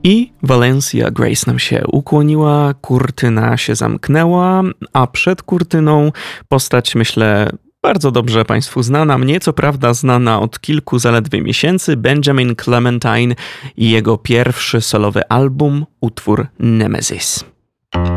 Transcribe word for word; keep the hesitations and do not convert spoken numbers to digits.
I Valencia Grace nam się ukłoniła, kurtyna się zamknęła, a przed kurtyną postać, myślę, bardzo dobrze Państwu znana, mnie co prawda znana od kilku zaledwie miesięcy, Benjamin Clementine i jego pierwszy solowy album, utwór Nemesis.